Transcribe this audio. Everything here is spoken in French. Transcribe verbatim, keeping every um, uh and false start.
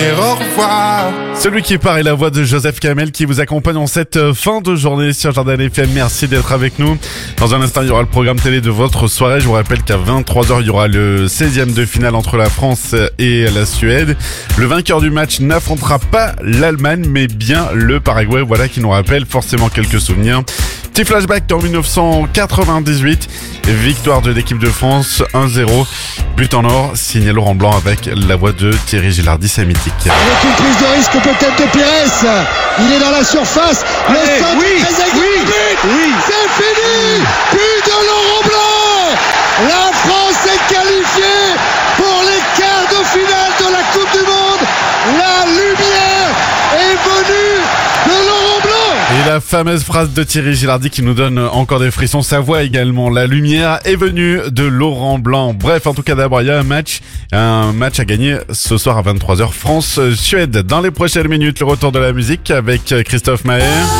Et au revoir. Celui qui part est la voix de Joseph Kamel qui vous accompagne en cette fin de journée sur Jordan F M. Merci d'être avec nous. Dans un instant, il y aura le programme télé de votre soirée. Je vous rappelle qu'à vingt-trois heures, il y aura le seizième de finale entre la France et la Suède. Le vainqueur du match n'affrontera pas l'Allemagne, mais bien le Paraguay. Voilà qui nous rappelle forcément quelques souvenirs. Petit flashback en dix-neuf cent quatre-vingt-dix-huit. Victoire de l'équipe de France un zéro. But en or, signé Laurent Blanc avec la voix de Thierry Gilardi, c'est mythique. Avec une prise de risque peut-être de Pires. Il est dans la surface. Le Allez, centre oui, très exact. oui, But. oui. C'est fini. But de Laurent Blanc. La France est qualifiée pour les quarts de finale de la Coupe du Monde. La lumière est venue de Laurent Blanc. Et la fameuse phrase de Thierry Gilardi qui nous donne encore des frissons, sa voix également. La lumière est venue de Laurent Blanc. Bref, en tout cas d'abord, il y a un match, un match à gagner ce soir à vingt-trois heures, France-Suède. Dans les prochaines minutes, le retour de la musique avec Christophe Maher.